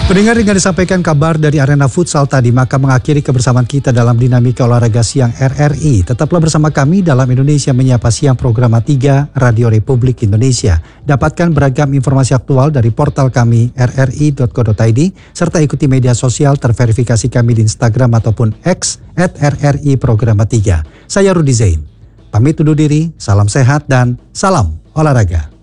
Pendengar, dengan disampaikan kabar dari arena futsal tadi, maka mengakhiri kebersamaan kita dalam Dinamika Olahraga Siang RRI. Tetaplah bersama kami dalam Indonesia Menyapa Siang program 3 Radio Republik Indonesia. Dapatkan beragam informasi aktual dari portal kami rri.co.id serta ikuti media sosial terverifikasi kami di Instagram ataupun X @RRI program 3. Saya Rudi Zain. Pamit undur diri, salam sehat dan salam olahraga.